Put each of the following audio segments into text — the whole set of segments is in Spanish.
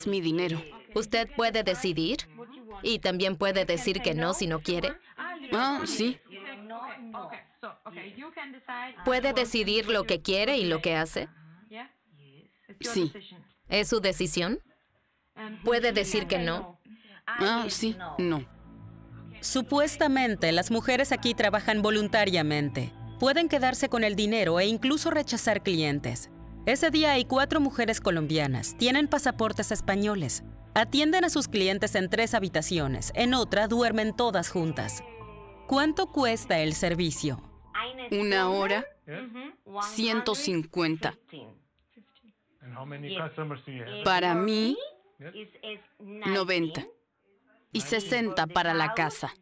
Es mi dinero. ¿Usted puede decidir? ¿Y también puede decir que no si no quiere? Ah, sí. ¿Puede decidir lo que quiere y lo que hace? Sí. ¿Es su decisión? ¿Puede decir que no? Ah, sí. No. Supuestamente, las mujeres aquí trabajan voluntariamente. Pueden quedarse con el dinero e incluso rechazar clientes. Ese día hay 4 mujeres colombianas. Tienen pasaportes españoles. Atienden a sus clientes en 3 habitaciones. En otra, duermen todas juntas. ¿Cuánto cuesta el servicio? Una hora, 150. Para mí, 90. Y 60 para la casa.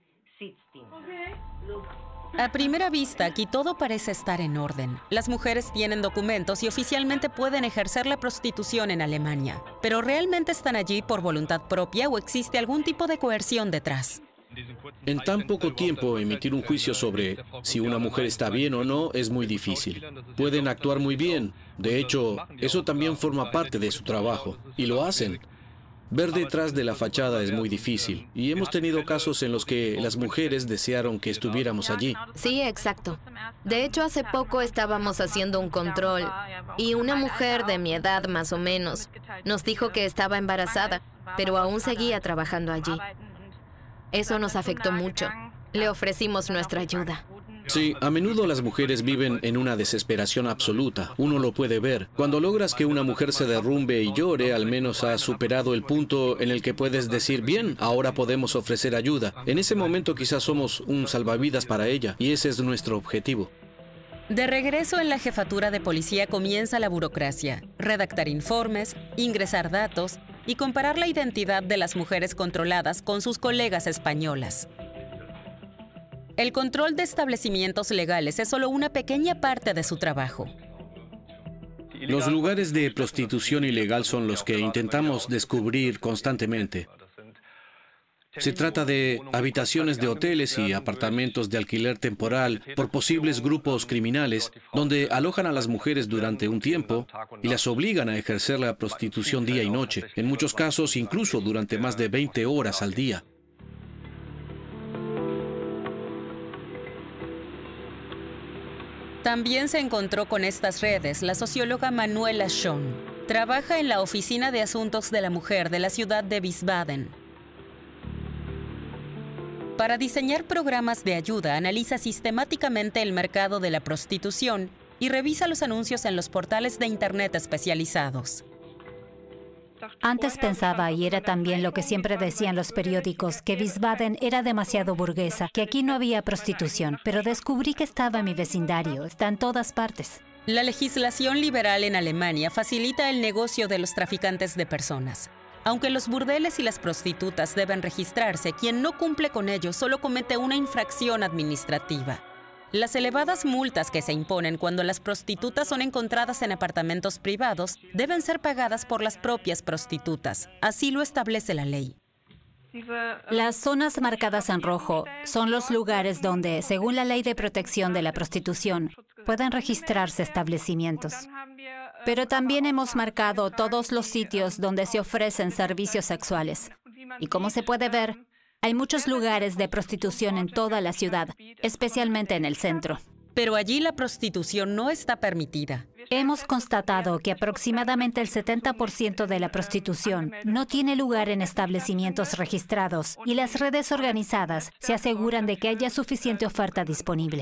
A primera vista, aquí todo parece estar en orden. Las mujeres tienen documentos y oficialmente pueden ejercer la prostitución en Alemania. ¿Pero realmente están allí por voluntad propia o existe algún tipo de coerción detrás? En tan poco tiempo, emitir un juicio sobre si una mujer está bien o no es muy difícil. Pueden actuar muy bien. De hecho, eso también forma parte de su trabajo. Y lo hacen. Ver detrás de la fachada es muy difícil. Y hemos tenido casos en los que las mujeres desearon que estuviéramos allí. Sí, exacto. De hecho, hace poco estábamos haciendo un control y una mujer de mi edad más o menos nos dijo que estaba embarazada, pero aún seguía trabajando allí. Eso nos afectó mucho. Le ofrecimos nuestra ayuda. Sí, a menudo las mujeres viven en una desesperación absoluta. Uno lo puede ver. Cuando logras que una mujer se derrumbe y llore, al menos has superado el punto en el que puedes decir, bien, ahora podemos ofrecer ayuda. En ese momento quizás somos un salvavidas para ella, y ese es nuestro objetivo. De regreso en la jefatura de policía comienza la burocracia. Redactar informes, ingresar datos y comparar la identidad de las mujeres controladas con sus colegas españolas. El control de establecimientos legales es solo una pequeña parte de su trabajo. Los lugares de prostitución ilegal son los que intentamos descubrir constantemente. Se trata de habitaciones de hoteles y apartamentos de alquiler temporal por posibles grupos criminales, donde alojan a las mujeres durante un tiempo y las obligan a ejercer la prostitución día y noche, en muchos casos incluso durante más de 20 horas al día. También se encontró con estas redes la socióloga Manuela Schoen. Trabaja en la Oficina de Asuntos de la Mujer de la ciudad de Wiesbaden. Para diseñar programas de ayuda, analiza sistemáticamente el mercado de la prostitución y revisa los anuncios en los portales de Internet especializados. Antes pensaba, y era también lo que siempre decían los periódicos, que Wiesbaden era demasiado burguesa, que aquí no había prostitución, pero descubrí que estaba en mi vecindario, está en todas partes. La legislación liberal en Alemania facilita el negocio de los traficantes de personas. Aunque los burdeles y las prostitutas deben registrarse, quien no cumple con ello solo comete una infracción administrativa. Las elevadas multas que se imponen cuando las prostitutas son encontradas en apartamentos privados deben ser pagadas por las propias prostitutas. Así lo establece la ley. Las zonas marcadas en rojo son los lugares donde, según la Ley de Protección de la Prostitución, pueden registrarse establecimientos. Pero también hemos marcado todos los sitios donde se ofrecen servicios sexuales. Y como se puede ver, hay muchos lugares de prostitución en toda la ciudad, especialmente en el centro. Pero allí la prostitución no está permitida. Hemos constatado que aproximadamente el 70% de la prostitución no tiene lugar en establecimientos registrados y las redes organizadas se aseguran de que haya suficiente oferta disponible.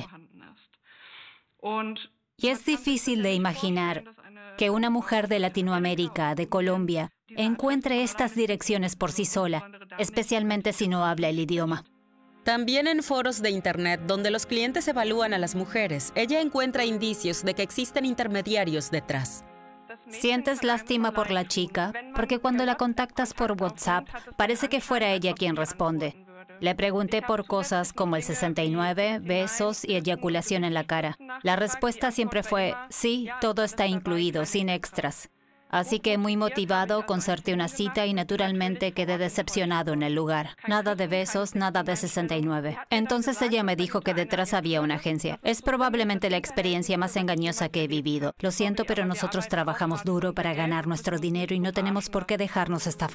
Y es difícil de imaginar que una mujer de Latinoamérica, de Colombia, encuentre estas direcciones por sí sola, especialmente si no habla el idioma. También en foros de Internet donde los clientes evalúan a las mujeres, ella encuentra indicios de que existen intermediarios detrás. Sientes lástima por la chica, porque cuando la contactas por WhatsApp, parece que fuera ella quien responde. Le pregunté por cosas como el 69, besos y eyaculación en la cara. La respuesta siempre fue, sí, todo está incluido, sin extras. Así que muy motivado, concerté una cita y naturalmente quedé decepcionado en el lugar. Nada de besos, nada de 69. Entonces ella me dijo que detrás había una agencia. Es probablemente la experiencia más engañosa que he vivido. Lo siento, pero nosotros trabajamos duro para ganar nuestro dinero y no tenemos por qué dejarnos estafar.